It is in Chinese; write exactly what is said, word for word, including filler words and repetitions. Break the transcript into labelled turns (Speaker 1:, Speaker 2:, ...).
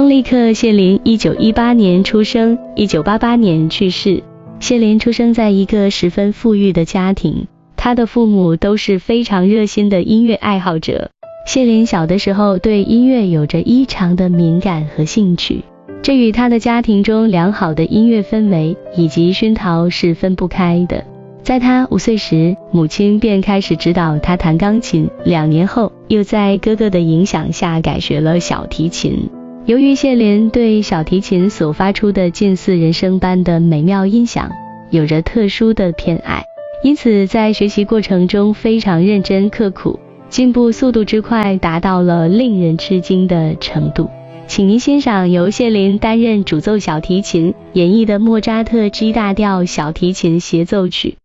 Speaker 1: 亨利克·谢林一九一八年出生，一九八八年去世。谢林出生在一个十分富裕的家庭，他的父母都是非常热心的音乐爱好者。谢林小的时候对音乐有着异常的敏感和兴趣，这与他的家庭中良好的音乐氛围以及熏陶是分不开的。在他五岁时，母亲便开始指导他弹钢琴，两年后又在哥哥的影响下改学了小提琴。由于谢林对小提琴所发出的近似人声般的美妙音响有着特殊的偏爱，因此在学习过程中非常认真刻苦，进步速度之快达到了令人吃惊的程度。请您欣赏由谢林担任主奏小提琴演绎的莫扎特 G 大调小提琴协奏曲。